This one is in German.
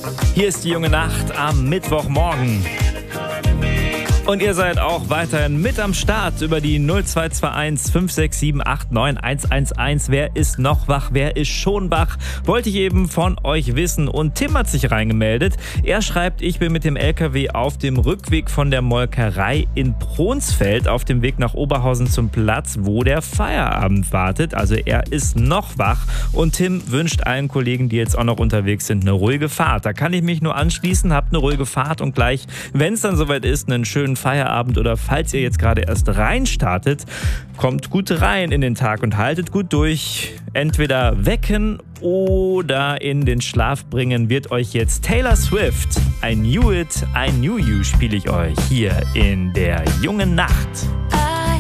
Hier ist die junge Nacht am Mittwochmorgen. Und ihr seid auch weiterhin mit am Start über die 0221 567 89 111. Wer ist noch wach? Wer ist schon wach? Wollte ich eben von euch wissen. Und Tim hat sich reingemeldet. Er schreibt, ich bin mit dem LKW auf dem Rückweg von der Molkerei in Pronsfeld auf dem Weg nach Oberhausen zum Platz, wo der Feierabend wartet. Also er ist noch wach. Und Tim wünscht allen Kollegen, die jetzt auch noch unterwegs sind, eine ruhige Fahrt. Da kann ich mich nur anschließen. Habt eine ruhige Fahrt und gleich, wenn es dann soweit ist, einen schönen Feierabend oder falls ihr jetzt gerade erst reinstartet, kommt gut rein in den Tag und haltet gut durch. Entweder wecken oder in den Schlaf bringen wird euch jetzt Taylor Swift. I Knew It, I Knew You spiele ich euch hier in der jungen Nacht.